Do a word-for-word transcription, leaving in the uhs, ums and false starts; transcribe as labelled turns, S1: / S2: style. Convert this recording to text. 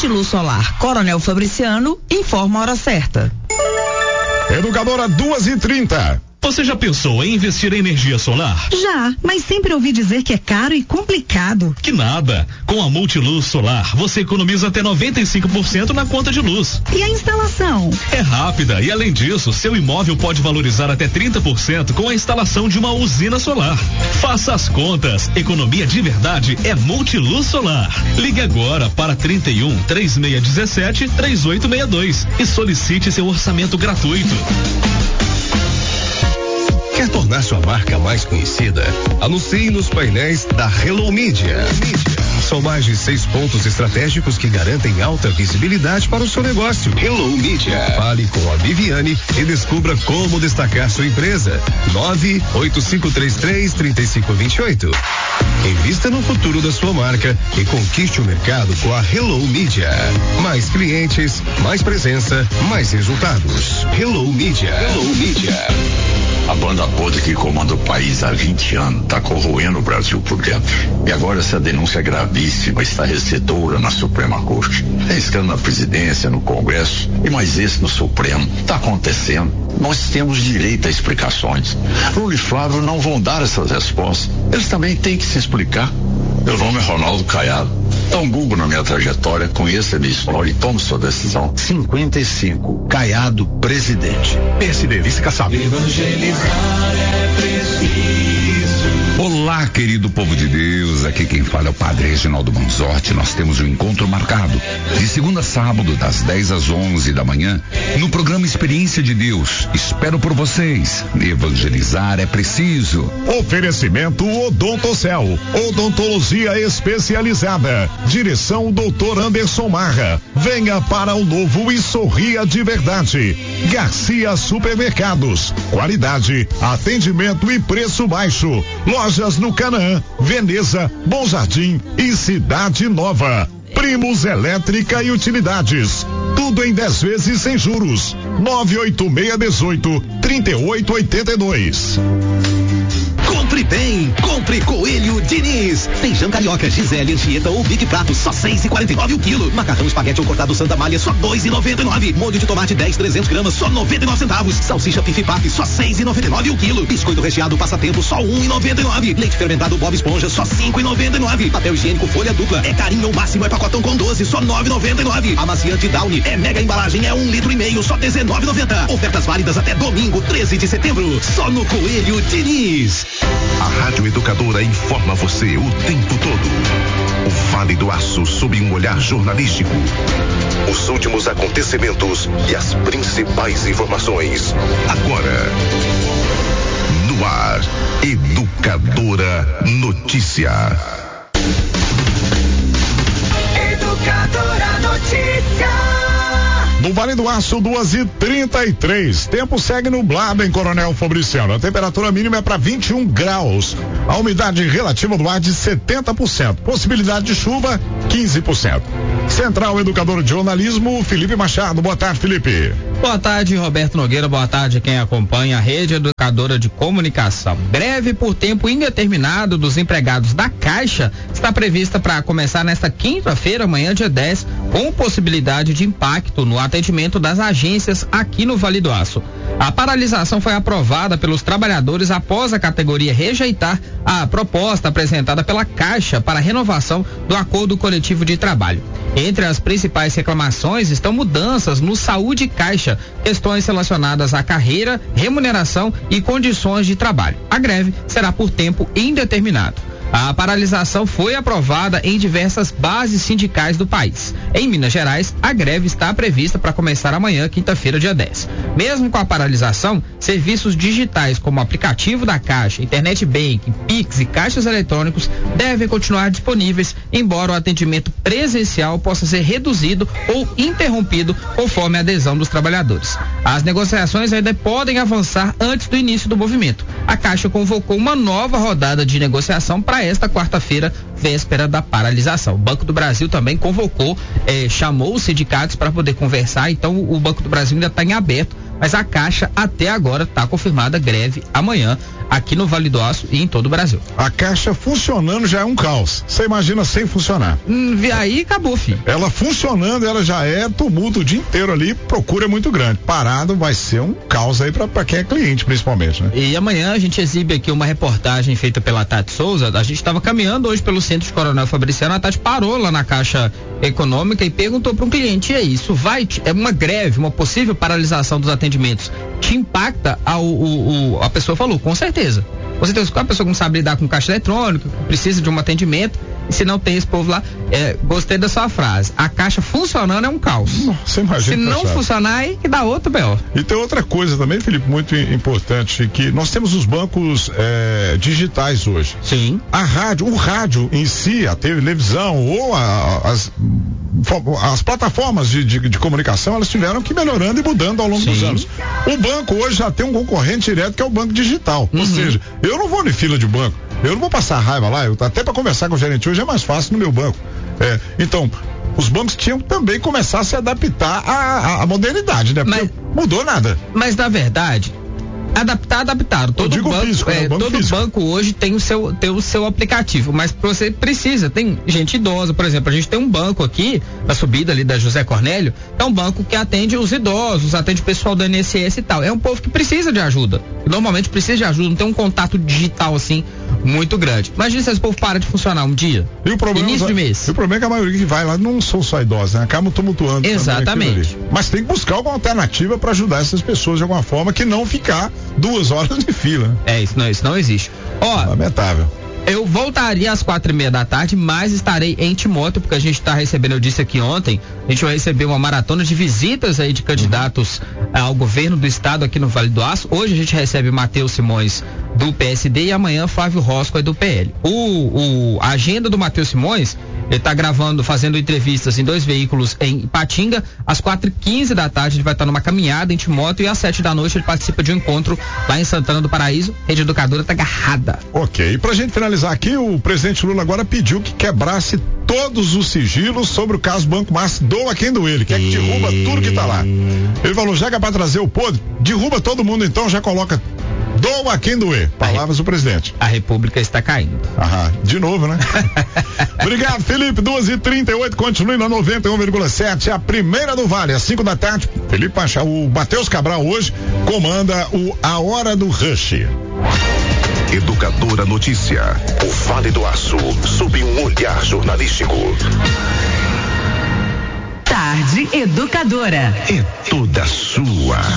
S1: Multiluz Solar. Coronel Fabriciano informa a hora certa.
S2: Educadora duas e trinta.
S3: Você já pensou em investir em energia solar?
S4: Já, mas sempre ouvi dizer que é caro e complicado.
S3: Que nada. Com a Multiluz Solar, você economiza até noventa e cinco por cento na conta de luz.
S4: E a instalação?
S3: É rápida e, além disso, seu imóvel pode valorizar até trinta por cento com a instalação de uma usina solar. Faça as contas. Economia de verdade é Multiluz Solar. Ligue agora para trinta e um, três seis um sete, três oito seis dois e solicite seu orçamento gratuito.
S5: Quer tornar sua marca mais conhecida? Anuncie nos painéis da Hello Media. São mais de seis pontos estratégicos que garantem alta visibilidade para o seu negócio. Hello Media. Fale com a Viviane e descubra como destacar sua empresa. nove oito cinco três três, três cinco dois oito. Invista no futuro da sua marca e conquiste o mercado com a Hello Media. Mais clientes, mais presença, mais resultados. Hello Media. Hello Media.
S6: A banda podre que comanda o país há vinte anos está corroendo o Brasil por dentro. E agora essa denúncia gravíssima está recedora na Suprema Corte. Tem escândalo na presidência, no Congresso e mais esse no Supremo. Está acontecendo. Nós temos direito a explicações. Lula e Flávio não vão dar essas respostas. Eles também têm que se explicar. Meu nome é Ronaldo Caiado. Dá um Google na minha trajetória, conheça a minha história e tome sua decisão. cinquenta e cinco, Caiado, presidente.
S2: P S D, vice-caçado.
S7: Evangelizar é preciso.
S8: Olá, querido povo de Deus, aqui quem fala é o Padre Reginaldo Manzotti. Nós temos um encontro marcado de segunda a sábado, das dez às onze da manhã, no programa Experiência de Deus. Espero por vocês. Evangelizar é preciso.
S2: Oferecimento Odontocel, odontologia especializada. Direção doutor Anderson Marra. Venha para o novo e sorria de verdade. Garcia Supermercados, qualidade, atendimento e preço baixo. Lojas no Canaã, Veneza, Bom Jardim e Cidade Nova. Primos Elétrica e Utilidades. Tudo em dez vezes sem juros. nove oito seis um oito, três oito oito dois.
S9: Compre bem, compre Coelho Diniz. Feijão carioca, Gisele, Anchieta ou Big Prato, só seis e quarenta e nove o quilo. Macarrão espaguete ou cortado Santa Malha, só dois e noventa e nove. Molho de tomate dez, trezentos gramas, só noventa e nove centavos. Salsicha Pifi Pap, só seis e noventa e nove o quilo. Biscoito recheado Passatempo, só um e noventa e nove. Leite fermentado Bob Esponja, só cinco e noventa e nove. Papel higiênico Folha Dupla, é carinho ou máximo, é pacotão com doze, só nove e noventa e nove. Amaciante Downy, é mega embalagem, é um litro e meio, só dezenove e noventa. Ofertas válidas até domingo, treze de setembro, só no Coelho Diniz.
S5: A Rádio Educadora informa você o tempo todo. O Vale do Aço sob um olhar jornalístico. Os últimos acontecimentos e as principais informações. Agora, no ar, Educadora Notícia.
S7: Educadora Notícia.
S2: No Vale do Aço, duas e trinta e três. Tempo segue nublado em Coronel Fabriciano. A temperatura mínima é para vinte e um graus. A umidade relativa do ar de setenta por cento. Possibilidade de chuva, quinze por cento. Central Educador de Jornalismo, Felipe Machado. Boa tarde, Felipe.
S10: Boa tarde, Roberto Nogueira. Boa tarde quem acompanha a Rede Educadora de Comunicação. Greve por tempo indeterminado dos empregados da Caixa está prevista para começar nesta quinta-feira, amanhã, dia dez, com possibilidade de impacto no atendimento das agências aqui no Vale do Aço. A paralisação foi aprovada pelos trabalhadores após a categoria rejeitar a proposta apresentada pela Caixa para a renovação do acordo coletivo de trabalho. Entre as principais reclamações estão mudanças no Saúde Caixa, questões relacionadas à carreira, remuneração e condições de trabalho. A greve será por tempo indeterminado. A paralisação foi aprovada em diversas bases sindicais do país. Em Minas Gerais, a greve está prevista para começar amanhã, quinta-feira, dia dez. Mesmo com a paralisação, serviços digitais como o aplicativo da Caixa, Internet Banking, Pix e caixas eletrônicos devem continuar disponíveis, embora o atendimento presencial possa ser reduzido ou interrompido conforme a adesão dos trabalhadores. As negociações ainda podem avançar antes do início do movimento. A Caixa convocou uma nova rodada de negociação para esta quarta-feira, véspera da paralisação. O Banco do Brasil também convocou, eh, chamou os sindicatos para poder conversar, então o Banco do Brasil ainda está em aberto, mas a Caixa até agora está confirmada greve amanhã aqui no Vale do Aço e em todo o Brasil.
S2: A caixa funcionando já é um caos. Você imagina sem funcionar.
S10: Hum, aí acabou, filho.
S2: Ela funcionando, ela já é tumulto o dia inteiro ali, procura é muito grande. Parado vai ser um caos aí pra, pra quem é cliente, principalmente, né?
S10: E amanhã a gente exibe aqui uma reportagem feita pela Tati Souza. A gente estava caminhando hoje pelo centro de Coronel Fabriciano, a Tati parou lá na Caixa Econômica e perguntou para um cliente, e aí, isso vai, é uma greve, uma possível paralisação dos atendimentos, te impacta? A, o, o, a pessoa falou, com certeza. Com certeza, a pessoa que não sabe lidar com caixa eletrônico, precisa de um atendimento, e se não tem esse povo lá, é, gostei da sua frase, a caixa funcionando é um caos.
S2: Você imagina.
S10: Se não funcionar, aí que dá outro B O.
S2: E tem outra coisa também, Felipe, muito importante, que nós temos os bancos é, digitais hoje.
S10: Sim.
S2: A rádio, o rádio em si, a televisão ou a, as, as plataformas de, de, de comunicação, elas tiveram que ir melhorando e mudando ao longo
S10: Sim.
S2: dos anos. O banco hoje já tem um concorrente direto que é o banco digital. Uhum. Ou seja, eu não vou em fila de banco. Eu não vou passar raiva lá, eu, até para conversar com o gerente hoje é mais fácil no meu banco. É, então, os bancos tinham que também começar a se adaptar à, à modernidade, né? Porque
S10: mas,
S2: mudou nada.
S10: Mas na verdade, adaptar, adaptaram. Todo banco,
S2: físico,
S10: é,
S2: né? banco
S10: todo
S2: físico.
S10: banco hoje tem o seu, tem o seu aplicativo, mas você precisa, tem gente idosa, por exemplo, a gente tem um banco aqui, na subida ali da José Cornélio, é um banco que atende os idosos, atende o pessoal do I N S S e tal. É um povo que precisa de ajuda. Normalmente precisa de ajuda, não tem um contato digital assim muito grande. Imagina se esse povo para de funcionar um dia.
S2: E o problema,
S10: início de mês.
S2: E o problema é que a maioria que vai lá não são só idosos, né? Acabam tumultuando.
S10: Exatamente.
S2: Mas tem que buscar alguma alternativa para ajudar essas pessoas de alguma forma, que não ficar duas horas de fila.
S10: É, isso não, isso não existe. Ó,
S2: lamentável.
S10: Eu voltaria às quatro e meia da tarde, mas estarei em Timóteo, porque a gente está recebendo, eu disse aqui ontem, a gente vai receber uma maratona de visitas aí de candidatos ao governo do estado aqui no Vale do Aço. Hoje a gente recebe Matheus Simões do P S D e amanhã Flávio Rosco é do P L. O, o, a agenda do Matheus Simões, ele está gravando, fazendo entrevistas em dois veículos em Ipatinga. Às quatro e quinze da tarde ele vai estar numa caminhada em Timóteo e às sete da noite ele participa de um encontro lá em Santana do Paraíso. Rede Educadora tá agarrada.
S2: Ok, e pra gente finalizar aqui, o presidente Lula agora pediu que quebrasse todos os sigilos sobre o caso Banco Master, doa quem doer, ele quer que derruba tudo que tá lá. Ele falou, já que é pra trazer o podre, derruba todo mundo então, já coloca doa quem doer. Palavras do presidente.
S10: A República está caindo.
S2: Aham, de novo, né? Obrigado, Felipe. duas e trinta e oito, continue na noventa e um vírgula sete, a primeira do Vale, às cinco da tarde. Felipe Pacha, o Matheus Cabral hoje comanda o A Hora do Rush.
S5: Educadora Notícia. O Vale do Aço, sob um olhar jornalístico.
S1: Tarde Educadora.
S5: É toda sua.